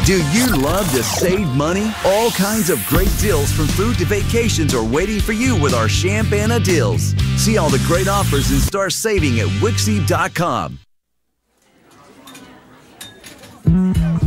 Do you love to save money? All kinds of great deals from food to vacations are waiting for you with our Champagne deals. See all the great offers and start saving at Wixie.com.